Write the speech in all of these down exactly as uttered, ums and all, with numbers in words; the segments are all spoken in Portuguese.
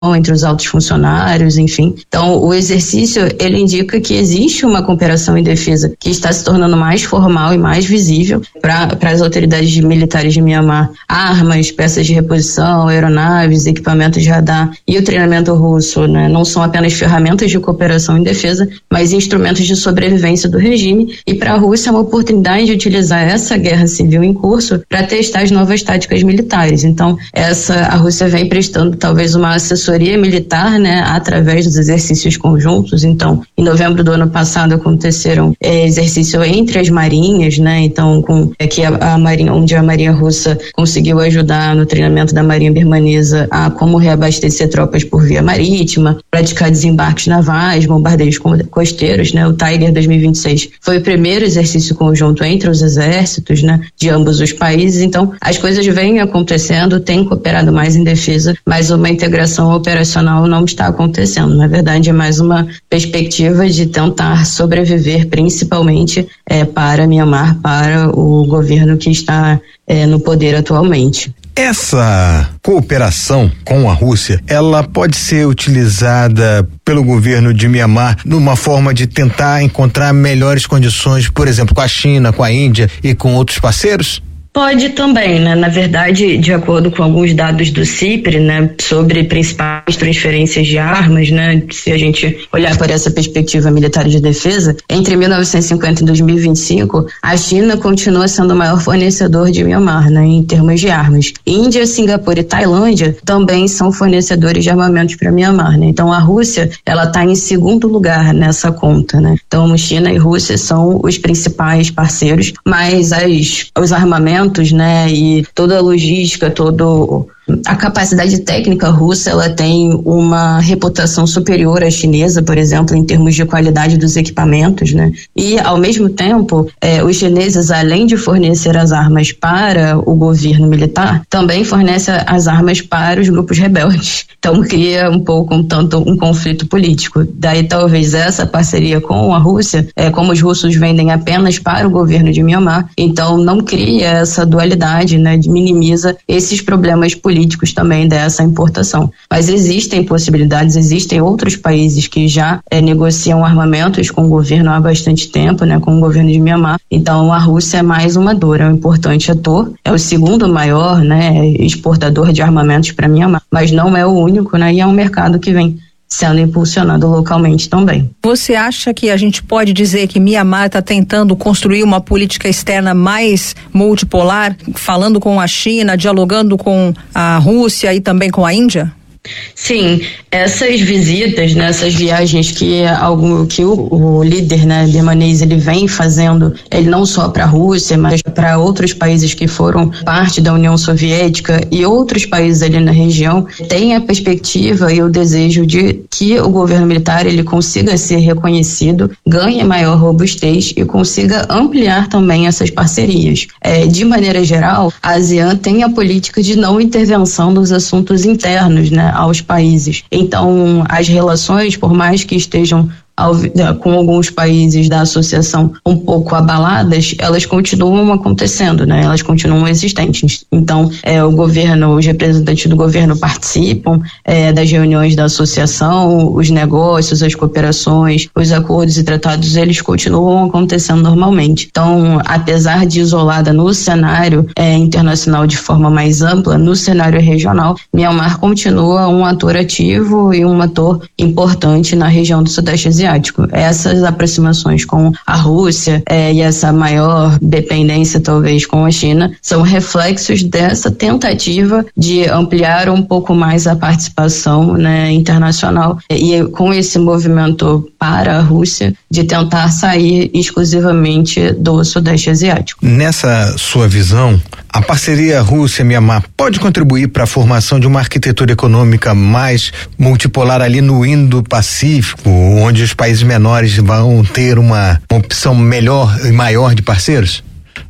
entre os altos funcionários, enfim. Então, o exercício, ele indica que existe uma cooperação em defesa que está se tornando mais formal e mais visível para as autoridades militares de Mianmar. Armas, peças de reposição, aeronaves, equipamentos de radar e o treinamento russo, né, não são apenas ferramentas de cooperação em defesa, mas instrumentos de sobrevivência do regime, e para a Rússia é uma oportunidade de utilizar essa guerra civil em curso para testar as novas táticas militares. Então, essa, a Rússia vem prestando talvez uma assessoria militar, né, através dos exercícios conjuntos. Então, em novembro do ano passado aconteceram é, exercícios entre as marinhas, né, então com é, que a, a marinha, onde a marinha russa conseguiu ajudar no treinamento da marinha birmanesa a como reabastecer tropas por via marítima, praticar desembarques navais, bombardeios costeiros, né, o Tiger dois mil e vinte e seis foi o primeiro exercício conjunto entre os exércitos, né, de ambos os países. Então, as coisas vêm acontecendo, têm cooperado mais em defesa, mas uma integração operacional não está acontecendo. Na verdade, é mais uma perspectiva de tentar sobreviver, principalmente é, para Mianmar, para o governo que está é, no poder atualmente. Essa cooperação com a Rússia, ela pode ser utilizada pelo governo de Mianmar numa forma de tentar encontrar melhores condições, por exemplo, com a China, com a Índia e com outros parceiros? Pode também, né? Na verdade, de acordo com alguns dados do CIPRE, né, sobre principais transferências de armas, né, se a gente olhar por essa perspectiva militar de defesa, entre mil novecentos e cinquenta e dois mil e vinte e cinco, a China continua sendo o maior fornecedor de Mianmar, né, em termos de armas. Índia, Singapura e Tailândia também são fornecedores de armamentos para Mianmar, né? Então, a Rússia, ela está em segundo lugar nessa conta, né? Então, China e Rússia são os principais parceiros, mas as, os armamentos, né, e toda a logística, todo a capacidade técnica russa, ela tem uma reputação superior à chinesa, por exemplo, em termos de qualidade dos equipamentos, né? E, ao mesmo tempo, eh, os chineses, além de fornecer as armas para o governo militar, também fornecem as armas para os grupos rebeldes. Então, cria um pouco um tanto um conflito político. Daí, talvez, essa parceria com a Rússia, eh, como os russos vendem apenas para o governo de Mianmar, então não cria essa dualidade, né? Minimiza esses problemas políticos políticos também dessa importação. Mas existem possibilidades, existem outros países que já é, negociam armamentos com o governo há bastante tempo, né, com o governo de Mianmar. Então, a Rússia é mais uma dor, é um importante ator, é o segundo maior, né, exportador de armamentos para Mianmar, mas não é o único, né, e é um mercado que vem sendo impulsionado localmente também. Você acha que a gente pode dizer que Mianmar está tentando construir uma política externa mais multipolar, falando com a China, dialogando com a Rússia e também com a Índia? Sim, essas visitas, né, essas viagens que, algum, que o, o líder, né, birmanês, ele vem fazendo, ele não só para a Rússia, mas para outros países que foram parte da União Soviética e outros países ali na região, tem a perspectiva e o desejo de que o governo militar ele consiga ser reconhecido, ganhe maior robustez e consiga ampliar também essas parcerias. É, de maneira geral, a ASEAN tem a política de não intervenção nos assuntos internos, né, aos países. Então, as relações, por mais que estejam ao, com alguns países da associação um pouco abaladas, elas continuam acontecendo, né? Elas continuam existentes. Então, é, o governo, os representantes do governo participam é, das reuniões da associação, os negócios, as cooperações, os acordos e tratados, eles continuam acontecendo normalmente. Então, apesar de isolada no cenário é, internacional de forma mais ampla, no cenário regional, Mianmar continua um ator ativo e um ator importante na região do Sudeste Asiático. Essas aproximações com a Rússia é, e essa maior dependência talvez com a China são reflexos dessa tentativa de ampliar um pouco mais a participação, né, internacional e com esse movimento para a Rússia de tentar sair exclusivamente do Sudeste Asiático. Nessa sua visão, a parceria Rússia-Mianmar pode contribuir para a formação de uma arquitetura econômica mais multipolar ali no Indo-Pacífico, onde os países menores vão ter uma opção melhor e maior de parceiros?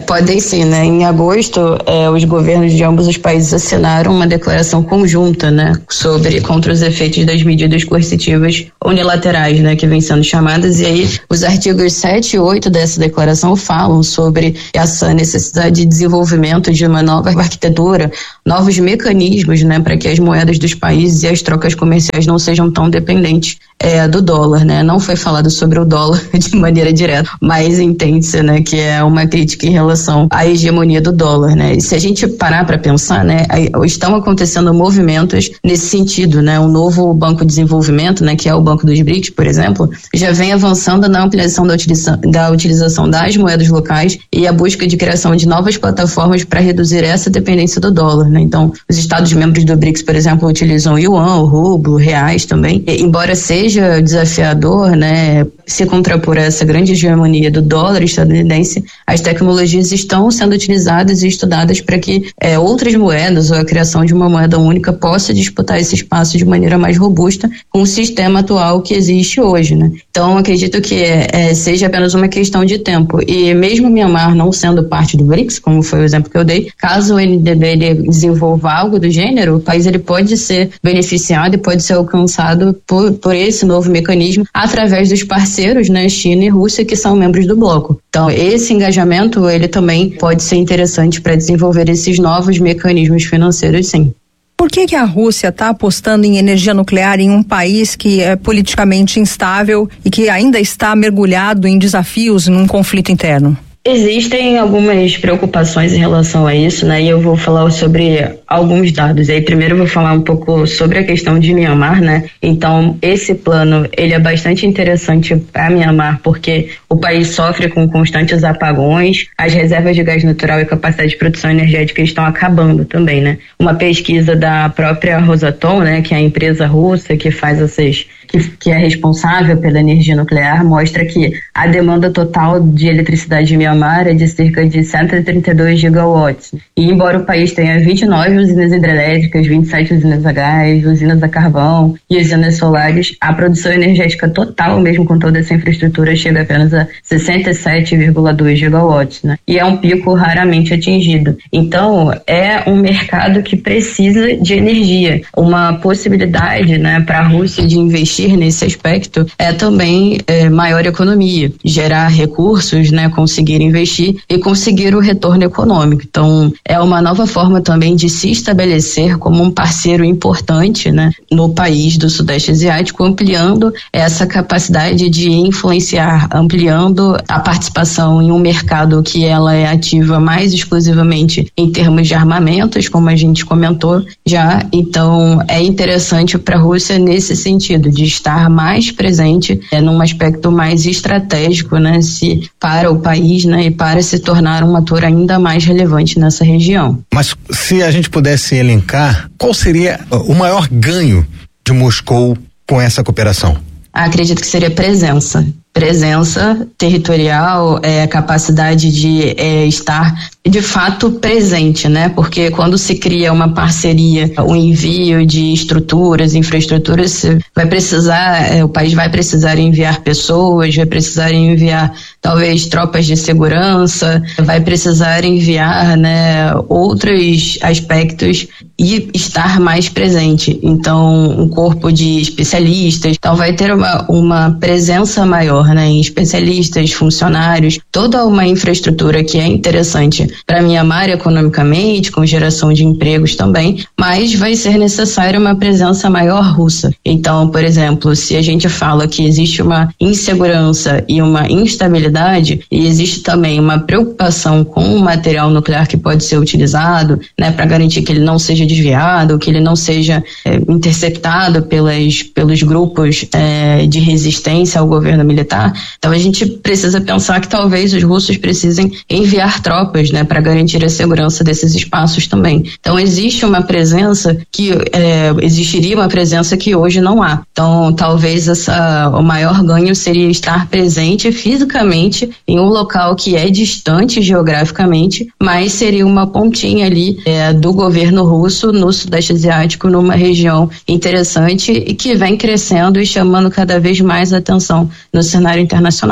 Podem sim, né? Em agosto, eh, os governos de ambos os países assinaram uma declaração conjunta, né? Sobre, contra os efeitos das medidas coercitivas unilaterais, né? Que vêm sendo chamadas, e aí os artigos sete e oito dessa declaração falam sobre essa necessidade de desenvolvimento de uma nova arquitetura, novos mecanismos, né? Para que as moedas dos países e as trocas comerciais não sejam tão dependentes é, do dólar, né? Não foi falado sobre o dólar de maneira direta, mas entende-se, né? Que é uma crítica em relação à hegemonia do dólar, né? E se a gente parar para pensar, né? Estão acontecendo movimentos nesse sentido, né? Um novo Banco de Desenvolvimento, né? Que é o Banco dos B R I C S, por exemplo, já vem avançando na ampliação da utilização, da utilização das moedas locais e a busca de criação de novas plataformas para reduzir essa dependência do dólar, né? Então, os Estados membros do B R I C S, por exemplo, utilizam o yuan, o rublo, reais também. E, embora seja desafiador, né? Se contrapor a essa grande hegemonia do dólar estadunidense, as tecnologias estão sendo utilizadas e estudadas para que é, outras moedas ou a criação de uma moeda única possa disputar esse espaço de maneira mais robusta com o sistema atual que existe hoje, né? Então, acredito que é, seja apenas uma questão de tempo. E mesmo Myanmar não sendo parte do B R I C S, como foi o exemplo que eu dei, caso o N D B ele desenvolva algo do gênero, o país ele pode ser beneficiado e pode ser alcançado por, por esse novo mecanismo através dos parceiros, né, China e Rússia, que são membros do bloco. Então, esse engajamento, ele também pode ser interessante para desenvolver esses novos mecanismos financeiros, sim. Por que que a Rússia está apostando em energia nuclear em um país que é politicamente instável e que ainda está mergulhado em desafios num conflito interno? Existem algumas preocupações em relação a isso, né? E eu vou falar sobre alguns dados. E aí, primeiro eu vou falar um pouco sobre a questão de Myanmar, né? Então, esse plano, ele é bastante interessante para Myanmar, porque o país sofre com constantes apagões, as reservas de gás natural e capacidade de produção energética estão acabando também, né? Uma pesquisa da própria Rosatom, né? Que é a empresa russa que faz essas, que, que é responsável pela energia nuclear, mostra que a demanda total de eletricidade de Myanmar é de cerca de cento e trinta e dois gigawatts. E embora o país tenha vinte e nove usinas hidrelétricas, vinte e sete usinas a gás, usinas a carvão e usinas solares, a produção energética total, mesmo com toda essa infraestrutura, chega apenas a sessenta e sete vírgula dois gigawatts, né? E é um pico raramente atingido. Então, é um mercado que precisa de energia. Uma possibilidade, né, para a Rússia de investir nesse aspecto é também é, maior economia, gerar recursos, né, conseguir investir e conseguir o retorno econômico. Então, é uma nova forma também de se estabelecer como um parceiro importante, né, no país do Sudeste Asiático, ampliando essa capacidade de influenciar, ampliando a participação em um mercado que ela é ativa mais exclusivamente em termos de armamentos, como a gente comentou já. Então, é interessante para a Rússia nesse sentido, de estar mais presente é, num aspecto mais estratégico, né, se, para o país, né, e para se tornar um ator ainda mais relevante nessa região. Mas se a gente pudesse elencar, qual seria o maior ganho de Moscou com essa cooperação? Acredito que seria presença. Presença territorial, é, capacidade de é, estar de fato presente, né? Porque quando se cria uma parceria, o envio de estruturas, infraestruturas, vai precisar, é, o país vai precisar enviar pessoas, vai precisar enviar talvez tropas de segurança, vai precisar enviar, né, outros aspectos e estar mais presente. Então, um corpo de especialistas, então vai ter uma, uma presença maior, né, em especialistas, funcionários, toda uma infraestrutura que é interessante para Myanmar economicamente, com geração de empregos também, mas vai ser necessária uma presença maior russa. Então, por exemplo, se a gente fala que existe uma insegurança e uma instabilidade, e existe também uma preocupação com o material nuclear que pode ser utilizado, né, para garantir que ele não seja desviado, que ele não seja é, interceptado pelas, pelos grupos é, de resistência ao governo militar. Então a gente precisa pensar que talvez os russos precisem enviar tropas, né, para garantir a segurança desses espaços também. Então existe uma presença que é, existiria uma presença que hoje não há. Então talvez essa, o maior ganho seria estar presente fisicamente em um local que é distante geograficamente, mas seria uma pontinha ali é, do governo russo no Sudeste Asiático, numa região interessante e que vem crescendo e chamando cada vez mais atenção no cenário internacional.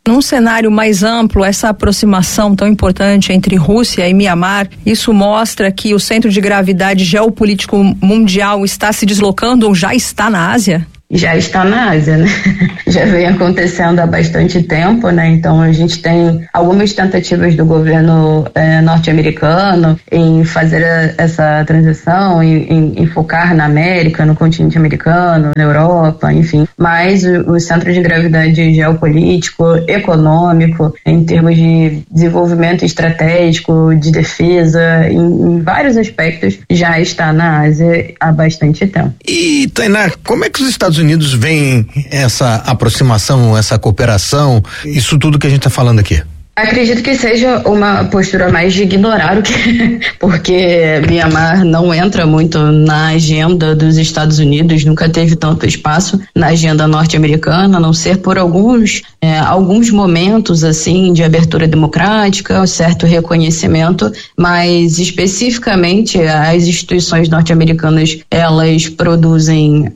Num cenário mais amplo, essa aproximação tão importante entre Rússia e Mianmar, isso mostra que o centro de gravidade geopolítico mundial está se deslocando ou já está na Ásia? Já está na Ásia, né? Já vem acontecendo há bastante tempo, né? Então a gente tem algumas tentativas do governo eh, norte-americano em fazer a, essa transição, em, em, em focar na América, no continente americano, na Europa, enfim. Mas o, o centro de gravidade geopolítico, econômico, em termos de desenvolvimento estratégico, de defesa, em, em vários aspectos, já está na Ásia há bastante tempo. E, Tainá, como é que os Estados Unidos veem essa aproximação, essa cooperação, isso tudo que a gente está falando aqui? Acredito que seja uma postura mais de ignorar o que, porque Mianmar não entra muito na agenda dos Estados Unidos, nunca teve tanto espaço na agenda norte-americana, a não ser por alguns, é, alguns momentos assim de abertura democrática, um certo reconhecimento, mas especificamente as instituições norte-americanas, elas produzem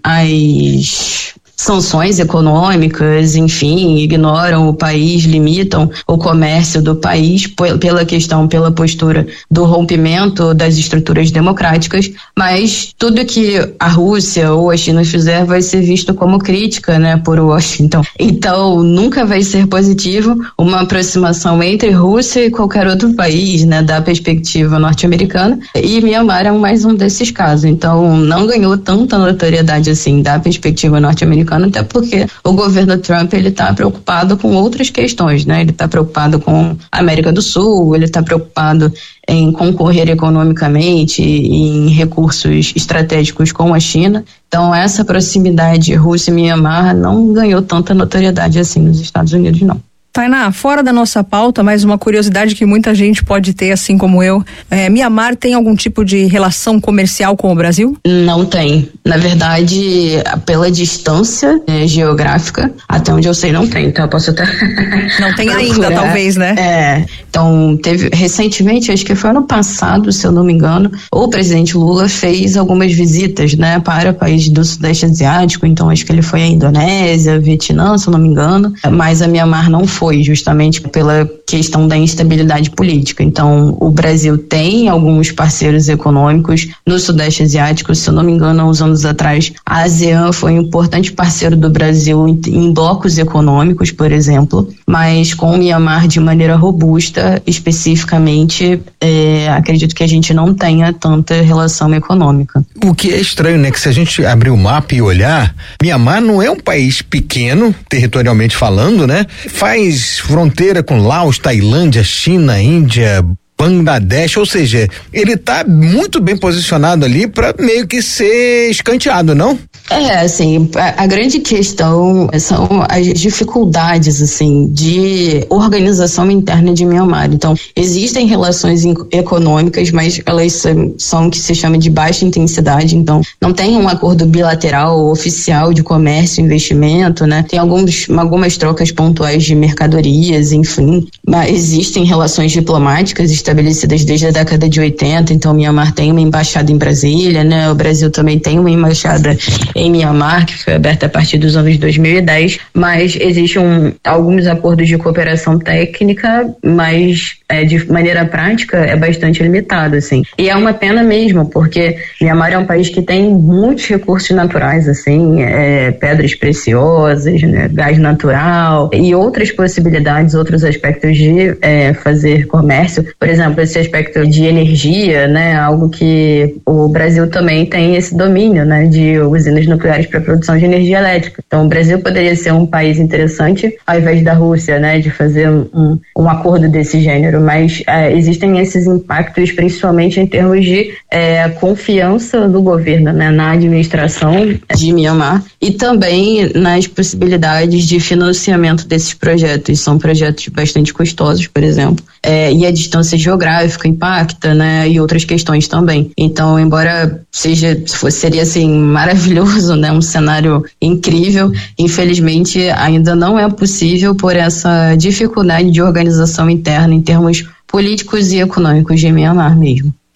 as sanções econômicas, enfim, ignoram o país, limitam o comércio do país pela questão, pela postura do rompimento das estruturas democráticas, mas tudo que a Rússia ou a China fizer vai ser visto como crítica, né, por Washington. Então, nunca vai ser positivo uma aproximação entre Rússia e qualquer outro país, né, da perspectiva norte-americana, e Mianmar é mais um desses casos. Então, não ganhou tanta notoriedade assim da perspectiva norte-americana, até porque o governo Trump ele está preocupado com outras questões, né? Ele está preocupado com a América do Sul, ele está preocupado em concorrer economicamente e em recursos estratégicos com a China. Então, essa proximidade Rússia e Mianmar não ganhou tanta notoriedade assim nos Estados Unidos, não. Tainá, fora da nossa pauta, mas uma curiosidade que muita gente pode ter, assim como eu, é, Mianmar tem algum tipo de relação comercial com o Brasil? Não tem. Na verdade, pela distância é, geográfica, até onde eu sei não tem, então eu posso até... Não tem ainda, talvez, né? É, então teve, recentemente, acho que foi ano passado, se eu não me engano, o presidente Lula fez algumas visitas, né, para países do Sudeste Asiático, então acho que ele foi à Indonésia, Vietnã, se eu não me engano, mas a Mianmar não foi. Foi justamente pela questão da instabilidade política. Então, o Brasil tem alguns parceiros econômicos no Sudeste Asiático, se eu não me engano, há uns anos atrás, a ASEAN foi um importante parceiro do Brasil em, em blocos econômicos, por exemplo, mas com o Mianmar de maneira robusta, especificamente, é, acredito que a gente não tenha tanta relação econômica. O que é estranho, né? Que se a gente abrir o mapa e olhar, Mianmar não é um país pequeno, territorialmente falando, né? Faz fronteira com Laos, Tailândia, China, Índia, Bangladesh, ou seja, ele está muito bem posicionado ali para meio que ser escanteado, não? É, assim, a, a grande questão são as dificuldades, assim, de organização interna de Mianmar. Então, existem relações in, econômicas, mas elas são, são o que se chama de baixa intensidade, então não tem um acordo bilateral oficial de comércio e investimento, né? Tem alguns, algumas trocas pontuais de mercadorias, enfim, mas existem relações diplomáticas estabelecidas desde a década de oitenta, então Mianmar tem uma embaixada em Brasília, né? O Brasil também tem uma embaixada em Mianmar, que foi aberta a partir dos anos dois mil e dez, mas existem um, alguns acordos de cooperação técnica, mas é, de maneira prática é bastante limitado, assim. E é uma pena mesmo, porque Mianmar é um país que tem muitos recursos naturais, assim, é, pedras preciosas, né, gás natural e outras possibilidades, outros aspectos de é, fazer comércio. Por exemplo, esse aspecto de energia, né, algo que o Brasil também tem esse domínio, né, de usinas nucleares para produção de energia elétrica. Então, o Brasil poderia ser um país interessante, ao invés da Rússia, né, de fazer um, um acordo desse gênero, mas é, existem esses impactos, principalmente em termos de é, confiança do governo, né, na administração de Mianmar e também nas possibilidades de financiamento desses projetos. São projetos bastante custosos, por exemplo, é, e a distância geográfica impacta, né, e outras questões também. Então, embora seja, seria assim, maravilhoso, né, um cenário incrível, infelizmente ainda não é possível por essa dificuldade de organização interna em termos políticos e econômicos de Mianmar mesmo.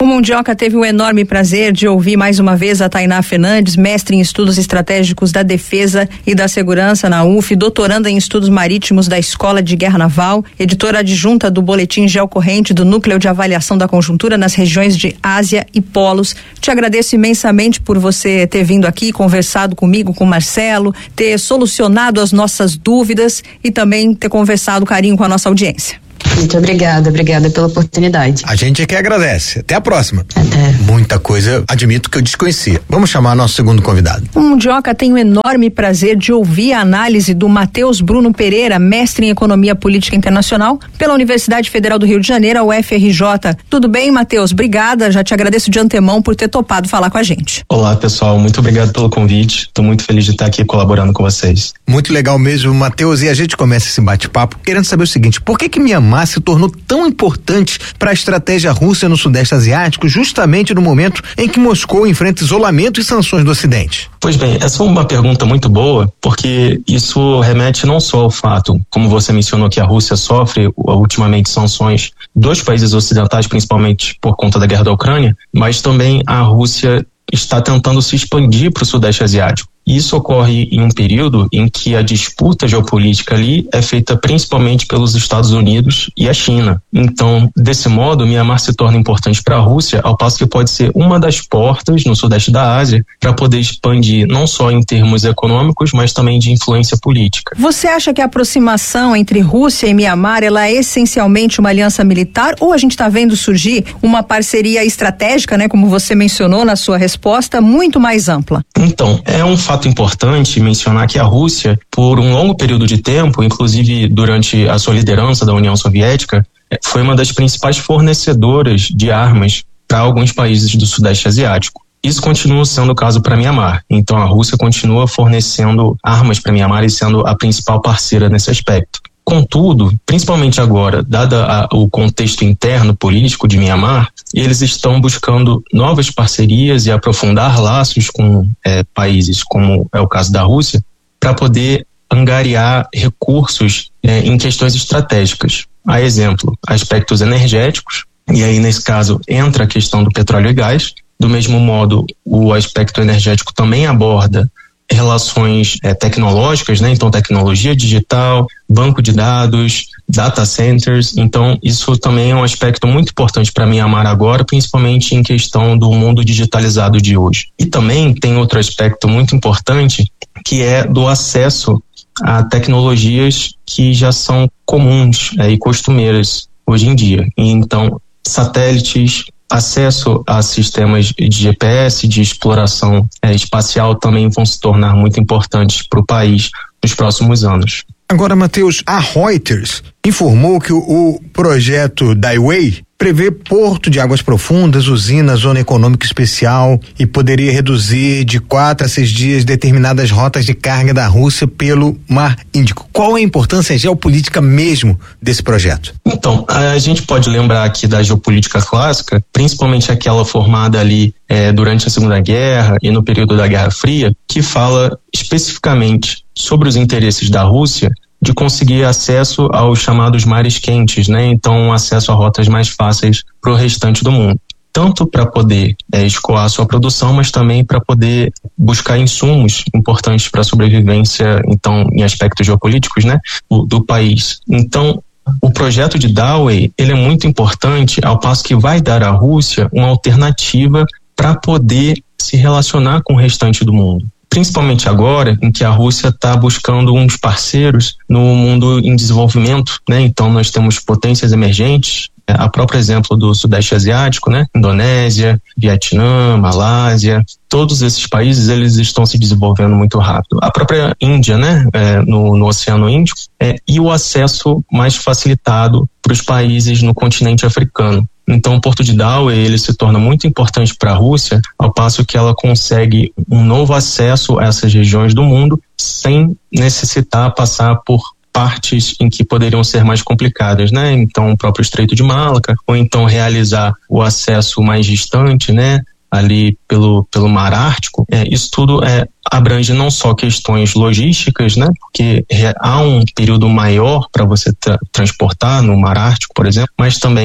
O Mundioca teve o enorme prazer de ouvir mais uma vez a Tainá Fernandes, mestre em estudos estratégicos da defesa e da segurança na U F, doutoranda em estudos marítimos da Escola de Guerra Naval, editora adjunta do Boletim Geocorrente do Núcleo de Avaliação da Conjuntura nas regiões de Ásia e Polos. Te agradeço imensamente por você ter vindo aqui, conversado comigo, com o Marcelo, ter solucionado as nossas dúvidas e também ter conversado carinho com a nossa audiência. Muito obrigada, obrigada pela oportunidade. A gente é que agradece. Até a próxima. Até. Muita coisa, admito que eu desconhecia. Vamos chamar nosso segundo convidado. O Mundioca tem o enorme prazer de ouvir a análise do Matheus Bruno Pereira, mestre em Economia Política Internacional pela Universidade Federal do Rio de Janeiro, a U F R J. Tudo bem, Matheus? Obrigada, já te agradeço de antemão por ter topado falar com a gente. Olá, pessoal, muito obrigado pelo convite. Estou muito feliz de estar aqui colaborando com vocês. Muito legal mesmo, Matheus, e a gente começa esse bate-papo querendo saber o seguinte: por que que Mianmar se tornou tão importante para a estratégia russa no Sudeste Asiático, justamente no momento em que Moscou enfrenta isolamento e sanções do Ocidente? Pois bem, essa é uma pergunta muito boa, porque isso remete não só ao fato, como você mencionou, que a Rússia sofre ultimamente sanções dos países ocidentais, principalmente por conta da guerra da Ucrânia, mas também a Rússia está tentando se expandir para o Sudeste Asiático. Isso ocorre em um período em que a disputa geopolítica ali é feita principalmente pelos Estados Unidos e a China. Então, desse modo, Mianmar se torna importante para a Rússia, ao passo que pode ser uma das portas no Sudeste da Ásia para poder expandir não só em termos econômicos, mas também de influência política. Você acha que a aproximação entre Rússia e Mianmar ela é essencialmente uma aliança militar, ou a gente está vendo surgir uma parceria estratégica, né, como você mencionou na sua resposta, muito mais ampla? Então, é um fato importante mencionar que a Rússia, por um longo período de tempo, inclusive durante a sua liderança da União Soviética, foi uma das principais fornecedoras de armas para alguns países do Sudeste Asiático. Isso continua sendo o caso para Mianmar. Então a Rússia continua fornecendo armas para Mianmar e sendo a principal parceira nesse aspecto. Contudo, principalmente agora, dado a, o contexto interno político de Mianmar, eles estão buscando novas parcerias e aprofundar laços com é, países, como é o caso da Rússia, para poder angariar recursos é, em questões estratégicas. A exemplo, aspectos energéticos, e aí nesse caso entra a questão do petróleo e gás. Do mesmo modo, o aspecto energético também aborda relações é, tecnológicas, né? Então tecnologia digital, banco de dados, data centers. Então isso também é um aspecto muito importante para Mianmar agora, principalmente em questão do mundo digitalizado de hoje. E também tem outro aspecto muito importante, que é do acesso a tecnologias que já são comuns é, e costumeiras hoje em dia. E, então satélites, acesso a sistemas de G P S, de exploração é, espacial também vão se tornar muito importantes para o país nos próximos anos. Agora, Matheus, a Reuters informou que o, o projeto Daiwei prevê porto de águas profundas, usina, zona econômica especial e poderia reduzir de quatro a seis dias determinadas rotas de carga da Rússia pelo Mar Índico. Qual é a importância geopolítica mesmo desse projeto? Então, a gente pode lembrar aqui da geopolítica clássica, principalmente aquela formada ali é, durante a Segunda Guerra e no período da Guerra Fria, que fala especificamente sobre os interesses da Rússia de conseguir acesso aos chamados mares quentes, né? Então, acesso a rotas mais fáceis para o restante do mundo. Tanto para poder é, escoar a sua produção, mas também para poder buscar insumos importantes para a sobrevivência, então, em aspectos geopolíticos, né? Do, do país. Então, o projeto de Daiwei, ele é muito importante, ao passo que vai dar à Rússia uma alternativa para poder se relacionar com o restante do mundo. Principalmente agora, em que a Rússia está buscando uns parceiros no mundo em desenvolvimento, né? Então nós temos potências emergentes, a próprio exemplo do Sudeste Asiático, né? Indonésia, Vietnã, Malásia, todos esses países eles estão se desenvolvendo muito rápido. A própria Índia, né? É, no, no Oceano Índico, é, e o acesso mais facilitado para os países no continente africano. Então o Porto de Daiwei ele se torna muito importante para a Rússia, ao passo que ela consegue um novo acesso a essas regiões do mundo sem necessitar passar por partes em que poderiam ser mais complicadas, né? Então o próprio Estreito de Malaca, ou então realizar o acesso mais distante, né? Ali pelo, pelo Mar Ártico. É, isso tudo é, abrange não só questões logísticas, né? Porque há um período maior para você tra- transportar no Mar Ártico, por exemplo, mas também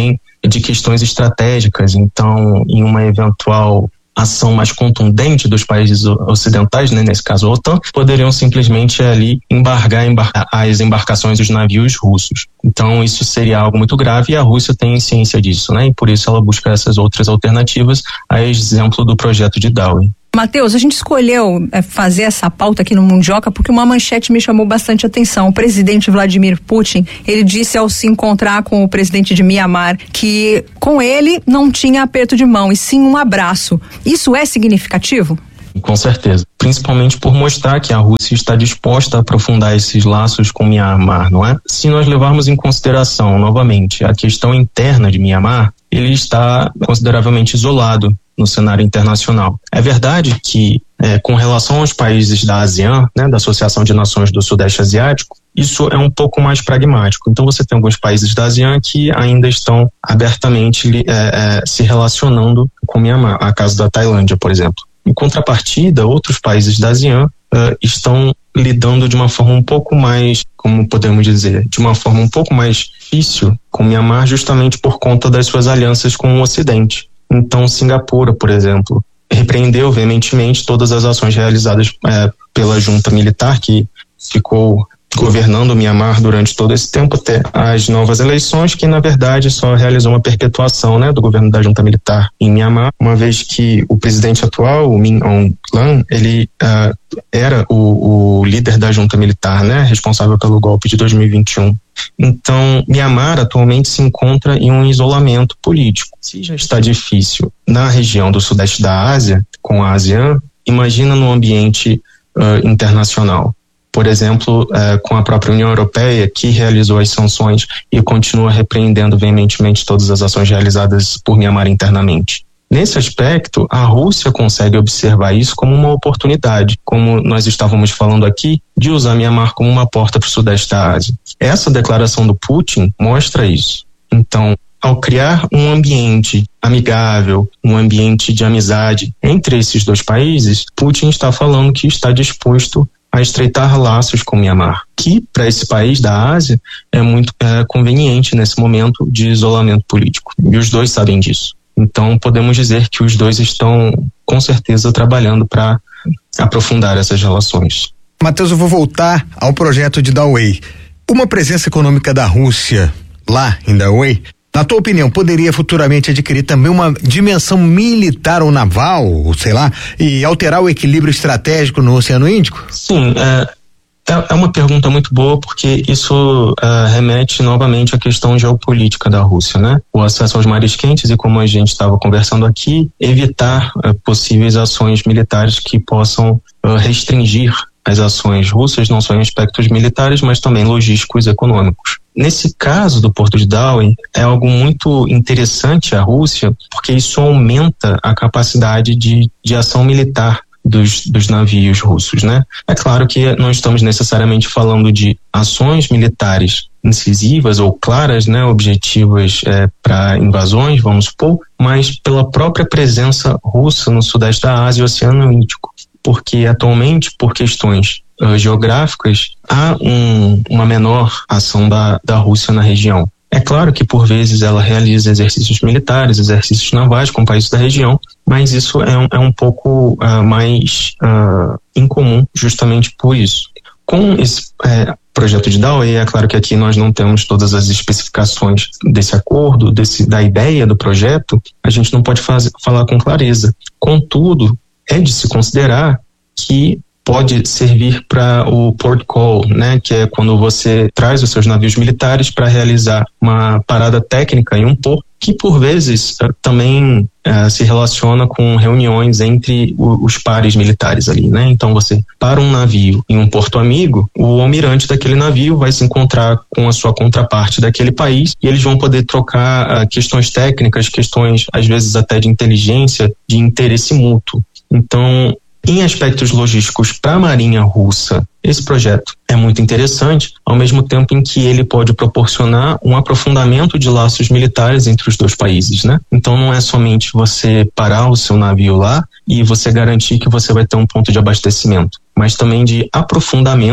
de questões estratégicas. Então, em uma eventual ação mais contundente dos países ocidentais, né, nesse caso a OTAN, poderiam simplesmente ali embargar, embarcar as embarcações dos navios russos. Então isso seria algo muito grave e a Rússia tem ciência disso, né, e por isso ela busca essas outras alternativas, a exemplo do projeto de Dowey. Matheus, a gente escolheu é, fazer essa pauta aqui no Mundioca porque uma manchete me chamou bastante atenção. O presidente Vladimir Putin, ele disse ao se encontrar com o presidente de Mianmar que com ele não tinha aperto de mão, e sim um abraço. Isso é significativo? Com certeza, principalmente por mostrar que a Rússia está disposta a aprofundar esses laços com Mianmar, não é? Se nós levarmos em consideração, novamente, a questão interna de Mianmar, ele está consideravelmente isolado no cenário internacional. É verdade que, é, com relação aos países da ASEAN, né, da Associação de Nações do Sudeste Asiático, isso é um pouco mais pragmático. Então você tem alguns países da ASEAN que ainda estão abertamente é, é, se relacionando com Mianmar, a caso da Tailândia, por exemplo. Em contrapartida, outros países da ASEAN uh, estão lidando de uma forma um pouco mais, como podemos dizer, de uma forma um pouco mais difícil com Mianmar, justamente por conta das suas alianças com o Ocidente. Então, Singapura, por exemplo, repreendeu veementemente todas as ações realizadas é, pela junta militar que ficou governando o Mianmar durante todo esse tempo até as novas eleições, que na verdade só realizou uma perpetuação, né, do governo da junta militar em Mianmar, uma vez que o presidente atual, o Min Aung Hlaing, ele uh, era o, o líder da junta militar, né, responsável pelo golpe de dois mil e vinte e um. Então, Mianmar atualmente se encontra em um isolamento político. Se já está difícil na região do sudeste da Ásia, com a ASEAN, imagina no ambiente uh, internacional. Por exemplo, uh, com a própria União Europeia, que realizou as sanções e continua repreendendo veementemente todas as ações realizadas por Mianmar internamente. Nesse aspecto, a Rússia consegue observar isso como uma oportunidade, como nós estávamos falando aqui, de usar Mianmar como uma porta para o sudeste da Ásia. Essa declaração do Putin mostra isso. Então, ao criar um ambiente amigável, um ambiente de amizade entre esses dois países, Putin está falando que está disposto a estreitar laços com Mianmar, que para esse país da Ásia é muito é, conveniente nesse momento de isolamento político. E os dois sabem disso. Então, podemos dizer que os dois estão, com certeza, trabalhando para aprofundar essas relações. Matheus, eu vou voltar ao projeto de Dowey. Uma presença econômica da Rússia lá em Dowey, na tua opinião, poderia futuramente adquirir também uma dimensão militar ou naval, sei lá, e alterar o equilíbrio estratégico no Oceano Índico? Sim, é... É uma pergunta muito boa, porque isso uh, remete novamente à questão geopolítica da Rússia, né? O acesso aos mares quentes e, como a gente estava conversando aqui, evitar uh, possíveis ações militares que possam uh, restringir as ações russas, não só em aspectos militares, mas também logísticos e econômicos. Nesse caso do Porto de Dowey, é algo muito interessante à Rússia, porque isso aumenta a capacidade de, de ação militar Dos, dos navios russos, né? É claro que não estamos necessariamente falando de ações militares incisivas ou claras, né, objetivas é, para invasões, vamos supor, mas pela própria presença russa no sudeste da Ásia e Oceano Índico, porque atualmente, por questões uh, geográficas, há um, uma menor ação da, da Rússia na região. É claro que, por vezes, ela realiza exercícios militares, exercícios navais com países da região, mas isso é um, é um pouco uh, mais uh, incomum justamente por isso. Com esse é, projeto de Dowey, é claro que aqui nós não temos todas as especificações desse acordo, desse, da ideia do projeto, a gente não pode faz, falar com clareza. Contudo, é de se considerar que pode servir para o port call, né, que é quando você traz os seus navios militares para realizar uma parada técnica em um porto, que por vezes também uh, se relaciona com reuniões entre o, os pares militares ali, né? Então você para um navio em um porto amigo, o almirante daquele navio vai se encontrar com a sua contraparte daquele país e eles vão poder trocar uh, questões técnicas, questões às vezes até de inteligência, de interesse mútuo. Então, em aspectos logísticos para a Marinha Russa, esse projeto é muito interessante, ao mesmo tempo em que ele pode proporcionar um aprofundamento de laços militares entre os dois países, né? Então não é somente você parar o seu navio lá e você garantir que você vai ter um ponto de abastecimento, mas também de aprofundamento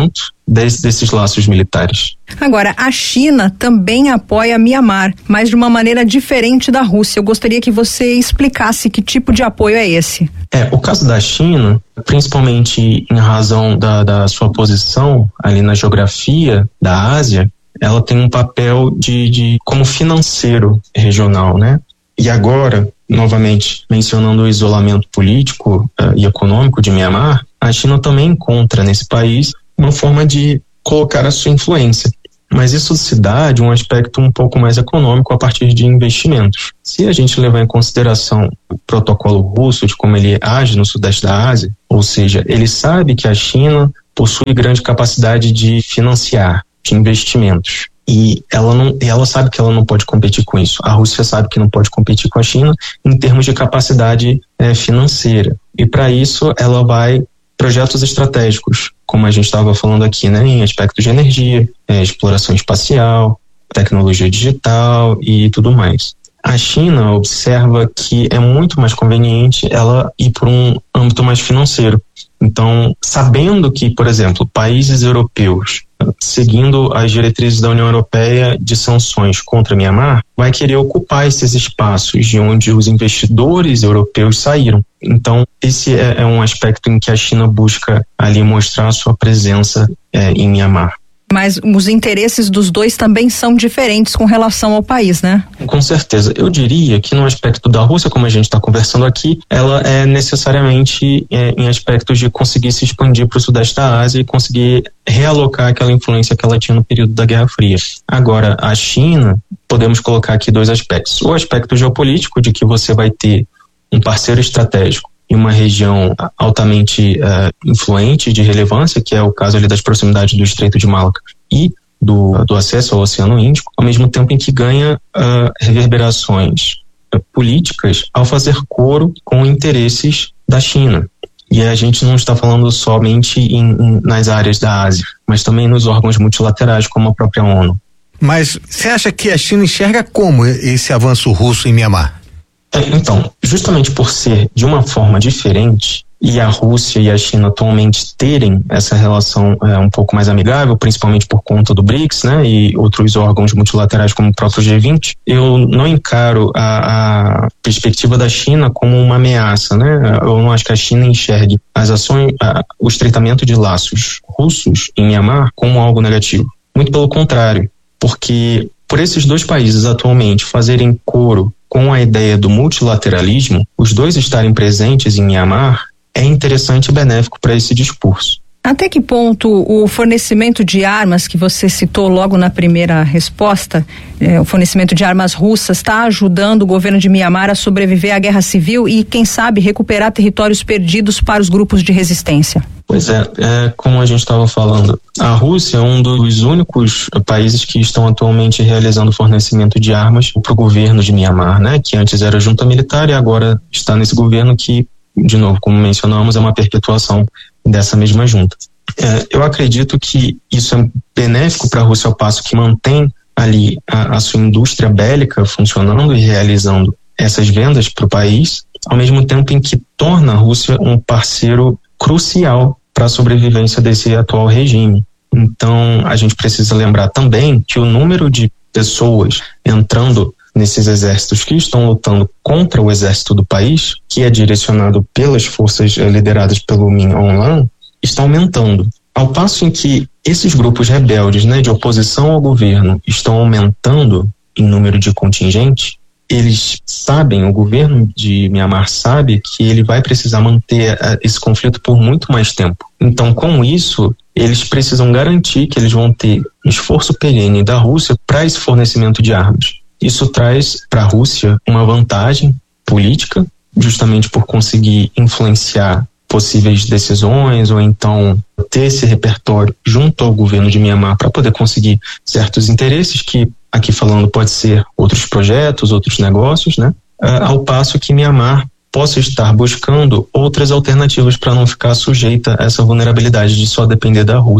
desse, desses laços militares. Agora, a China também apoia Mianmar, mas de uma maneira diferente da Rússia. Eu gostaria que você explicasse que tipo de apoio é esse. É, o caso da China, principalmente em razão da, da sua posição ali na geografia da Ásia, ela tem um papel de, de como financeiro regional, né? E agora, novamente, mencionando o isolamento político uh, e econômico de Mianmar, a China também encontra nesse país uma forma de colocar a sua influência. Mas isso se dá de um aspecto um pouco mais econômico a partir de investimentos. Se a gente levar em consideração o protocolo russo, de como ele age no sudeste da Ásia, ou seja, ele sabe que a China possui grande capacidade de financiar, de investimentos. E ela, não, ela sabe que ela não pode competir com isso. A Rússia sabe que não pode competir com a China em termos de capacidade é, financeira. E para isso ela vai projetos estratégicos, como a gente estava falando aqui, né, em aspectos de energia, é, exploração espacial, tecnologia digital e tudo mais. A China observa que é muito mais conveniente ela ir por um âmbito mais financeiro. Então, sabendo que, por exemplo, países europeus, seguindo as diretrizes da União Europeia de sanções contra Mianmar, vai querer ocupar esses espaços de onde os investidores europeus saíram. Então, esse é, é um aspecto em que a China busca ali mostrar a sua presença é, em Mianmar. Mas os interesses dos dois também são diferentes com relação ao país, né? Com certeza. Eu diria que no aspecto da Rússia, como a gente está conversando aqui, ela é necessariamente é, em aspectos de conseguir se expandir para o sudeste da Ásia e conseguir realocar aquela influência que ela tinha no período da Guerra Fria. Agora, a China, podemos colocar aqui dois aspectos. O aspecto geopolítico, de que você vai ter um parceiro estratégico em uma região altamente uh, influente, de relevância, que é o caso ali das proximidades do Estreito de Malaca e do, do acesso ao Oceano Índico, ao mesmo tempo em que ganha uh, reverberações uh, políticas ao fazer coro com interesses da China. E a gente não está falando somente em, em, nas áreas da Ásia, mas também nos órgãos multilaterais, como a própria ONU. Mas você acha que a China enxerga como esse avanço russo em Mianmar? Então, justamente por ser de uma forma diferente e a Rússia e a China atualmente terem essa relação é, um pouco mais amigável, principalmente por conta do BRICS, né, e outros órgãos multilaterais como o próprio G vinte, eu não encaro a, a perspectiva da China como uma ameaça, né? Eu não acho que a China enxergue as ações, a, o estreitamento de laços russos em Mianmar como algo negativo. Muito pelo contrário, porque por esses dois países atualmente fazerem coro com a ideia do multilateralismo, os dois estarem presentes em Mianmar, é interessante e benéfico para esse discurso. Até que ponto o fornecimento de armas que você citou logo na primeira resposta, eh, o fornecimento de armas russas, está ajudando o governo de Mianmar a sobreviver à guerra civil e, quem sabe, recuperar territórios perdidos para os grupos de resistência? Pois é, é como a gente estava falando, a Rússia é um dos únicos países que estão atualmente realizando fornecimento de armas para o governo de Mianmar, né? Que antes era junta militar e agora está nesse governo que, de novo, como mencionamos, é uma perpetuação dessa mesma junta. É, eu acredito que isso é benéfico para a Rússia ao passo que mantém ali a, a sua indústria bélica funcionando e realizando essas vendas para o país, ao mesmo tempo em que torna a Rússia um parceiro crucial para a sobrevivência desse atual regime. Então, a gente precisa lembrar também que o número de pessoas entrando nesses exércitos que estão lutando contra o exército do país, que é direcionado pelas forças eh, lideradas pelo Min Aung Hlaing, está aumentando. Ao passo em que esses grupos rebeldes, né, de oposição ao governo estão aumentando em número de contingente, eles sabem, o governo de Mianmar sabe que ele vai precisar manter uh, esse conflito por muito mais tempo. Então, com isso, eles precisam garantir que eles vão ter um esforço perene da Rússia para esse fornecimento de armas. Isso traz para a Rússia uma vantagem política, justamente por conseguir influenciar possíveis decisões ou então ter esse repertório junto ao governo de Mianmar para poder conseguir certos interesses que, aqui falando, pode ser outros projetos, outros negócios, né? Uh, ao passo que Mianmar possa estar buscando outras alternativas para não ficar sujeita a essa vulnerabilidade de só depender da Rússia.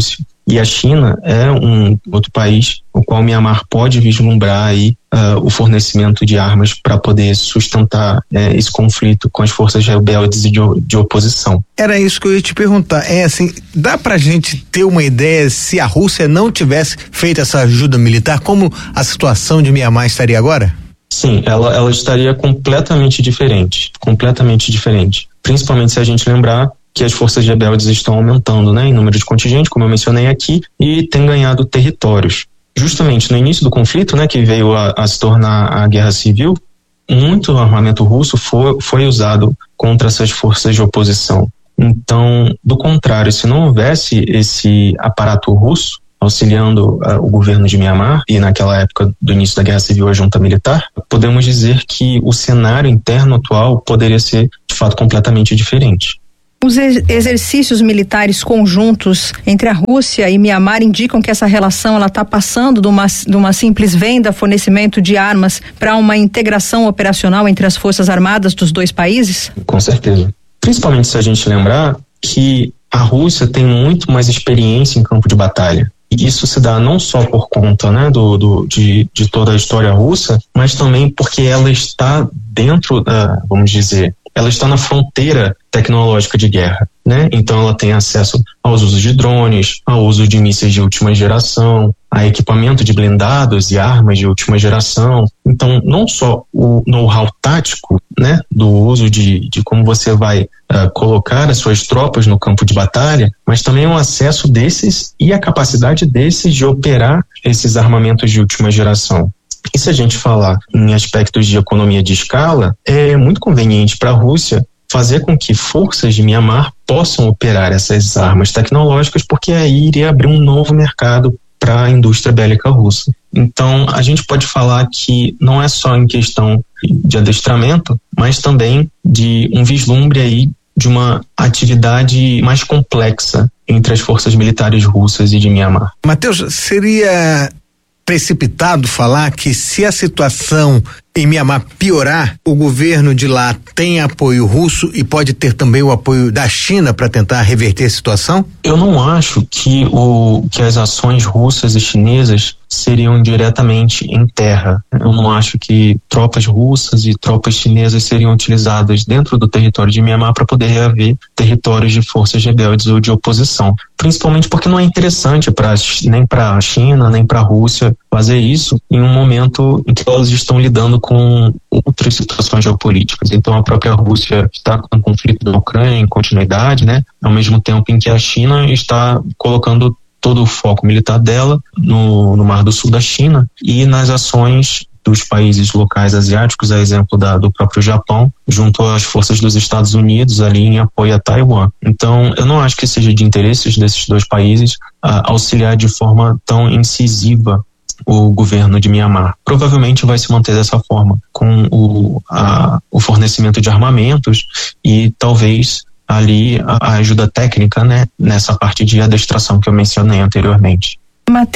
E a China é um outro país o qual o Mianmar pode vislumbrar aí uh, o fornecimento de armas para poder sustentar uh, esse conflito com as forças rebeldes de, de oposição. Era isso que eu ia te perguntar. É assim, dá pra gente ter uma ideia se a Rússia não tivesse feito essa ajuda militar, como a situação de Mianmar estaria agora? Sim, ela, ela estaria completamente diferente, completamente diferente. Principalmente se a gente lembrar que as forças rebeldes estão aumentando, né, em número de contingente, como eu mencionei aqui, e têm ganhado territórios. Justamente no início do conflito, né, que veio a, a se tornar a guerra civil, muito armamento russo foi, foi usado contra essas forças de oposição. Então, do contrário, se não houvesse esse aparato russo auxiliando uh, o governo de Mianmar, e naquela época do início da guerra civil a junta militar, podemos dizer que o cenário interno atual poderia ser, de fato, completamente diferente. Os exercícios militares conjuntos entre a Rússia e Mianmar indicam que essa relação ela está passando de uma, de uma simples venda, fornecimento de armas, para uma integração operacional entre as forças armadas dos dois países? Com certeza. Principalmente se a gente lembrar que a Rússia tem muito mais experiência em campo de batalha. E isso se dá não só por conta, né, do, do, de, de toda a história russa, mas também porque ela está dentro da, vamos dizer, ela está na fronteira tecnológica de guerra, né? Então ela tem acesso aos usos de drones, ao uso de mísseis de última geração, a equipamento de blindados e armas de última geração. Então não só o know-how tático, né, do uso de, de como você vai uh, colocar as suas tropas no campo de batalha, mas também o acesso desses e a capacidade desses de operar esses armamentos de última geração. E se a gente falar em aspectos de economia de escala, é muito conveniente para a Rússia fazer com que forças de Mianmar possam operar essas armas tecnológicas, porque aí iria abrir um novo mercado para a indústria bélica russa. Então, a gente pode falar que não é só em questão de adestramento, mas também de um vislumbre aí de uma atividade mais complexa entre as forças militares russas e de Mianmar. Matheus, seria precipitado falar que se a situação em Mianmar piorar, o governo de lá tem apoio russo e pode ter também o apoio da China para tentar reverter a situação? Eu não acho que, o, que as ações russas e chinesas seriam diretamente em terra. Eu não acho que tropas russas e tropas chinesas seriam utilizadas dentro do território de Mianmar para poder reaver territórios de forças rebeldes ou de oposição. Principalmente porque não é interessante pra, nem para a China, nem para a Rússia fazer isso em um momento em que elas estão lidando com outras situações geopolíticas. Então a própria Rússia está com o conflito da Ucrânia em continuidade, né? Ao mesmo tempo em que a China está colocando todo o foco militar dela no, no Mar do Sul da China e nas ações dos países locais asiáticos, a exemplo da, do próprio Japão, junto às forças dos Estados Unidos ali em apoio a Taiwan. Então, eu não acho que seja de interesses desses dois países uh, auxiliar de forma tão incisiva o governo de Mianmar. Provavelmente vai se manter dessa forma, com o, a, o fornecimento de armamentos e talvez ali a, a ajuda técnica, né, nessa parte de adestração que eu mencionei anteriormente.